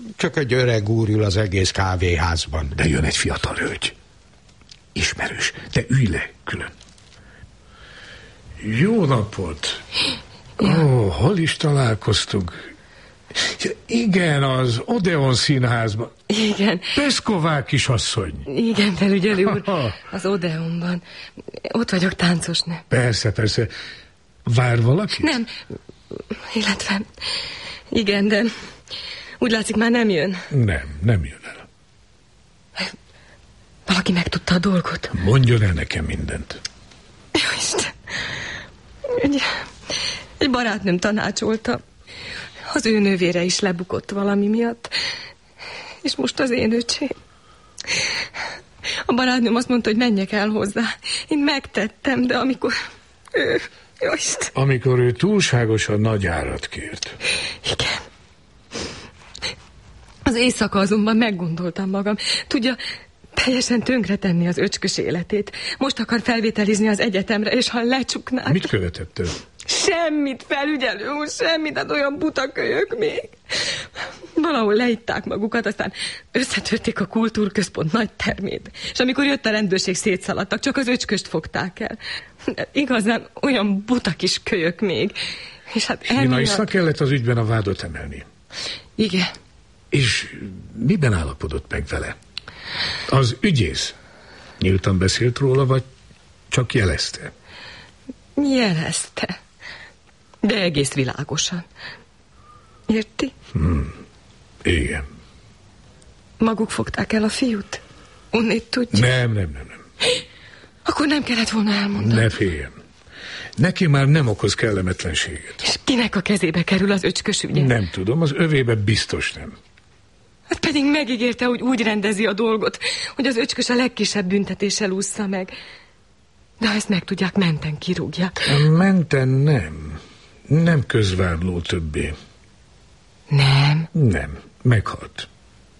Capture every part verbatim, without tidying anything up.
csak egy öreg úr ül az egész kávéházban. De jön egy fiatal hölgy. Ismerős, de ülj le külön. Jó napot! Ó, oh, hol is találkoztunk? Igen, az Odeon színházban. Igen. Peszková kisasszony. Igen, felügyelő úr, az Odeonban. Ott vagyok, táncosnő. Persze, persze. Vár valakit? Nem, illetve... Igen, de úgy látszik, már nem jön. Nem, nem jön el. Valaki megtudta a dolgot. Mondjon el nekem mindent. Jó Isten. Egy, egy barátnőm tanácsolta. Az ő nővére is lebukott valami miatt. És most az én öcsém. A barátnőm azt mondta, hogy menjek el hozzá. Én megtettem, de amikor ő... Jó Isten. Amikor ő túlságosan nagy árat kért. Igen. Az éjszaka azonban meggondoltam magam. Tudja, teljesen tönkretenni az öcskös életét. Most akar felvételizni az egyetemre, és ha lecsuknák... Mit követett ő? Semmit, felügyelő úr, semmit, hát olyan buta kölyök még. Valahol leitták magukat, aztán összetörték a kultúrközpont nagy termét. És amikor jött a rendőrség, szétszaladtak, csak az öcsköst fogták el. De igazán olyan buta kis kölyök még. És hát Hinaisza kellett az ügyben a vádot emelni. Igen. És miben állapodott meg vele? Az ügyész nyíltan beszélt róla, vagy csak jelezte? Jelezte. De egész világosan. Érti? Hmm. Igen. Maguk fogták el a fiút? Onnét tudja? Nem, nem, nem, nem. Akkor nem kellett volna elmondani. Ne féljen. Neki már nem okoz kellemetlenséget. És kinek a kezébe kerül az öcskös ügye? Nem tudom, az övébe biztos nem. Hát pedig megígérte, hogy úgy rendezi a dolgot, hogy az öcskös a legkisebb büntetéssel ússza meg. De ha ezt megtudják, menten kirúgják. Menten nem. Nem közvádló többé. Nem? Nem. Meghalt.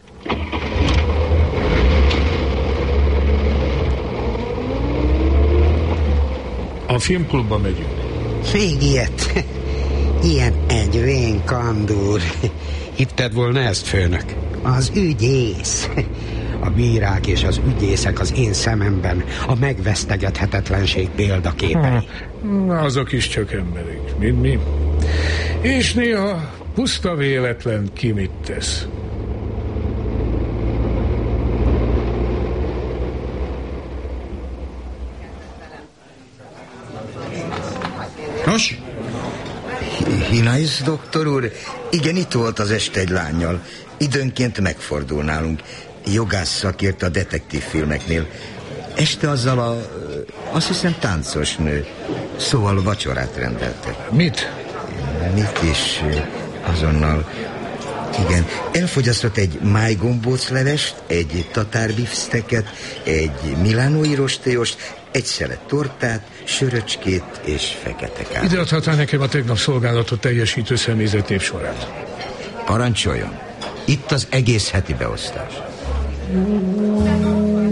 A filmklubba megyünk. Még ilyet. Ilyen egy vén kandúr. Hitted volna ezt, főnök? Az ügyész. A bírák és az ügyészek az én szememben a megvesztegethetetlenség példaképei. Hmm. Azok is csak emberek, mint mi. És néha puszta véletlen ki mit tesz. Nos? Hinais doktor úr? Igen, itt volt az este egy lánnyal. Időnként megfordul nálunk. Jogász szakért a detektív filmeknél. Este azzal a... azt hiszem táncos nő. Szóval vacsorát rendelte. Mit? Mit is azonnal... Igen, elfogyasztott egy májgombóclevest, egy tatárbifszteket, egy milánói rostéost, egy szelet tortát, söröcskét és fekete kávét. Ide adhatná nekem a tegnap szolgálatot teljesítő személyzet névsorát. Parancsoljon. Itt az egész heti beosztás.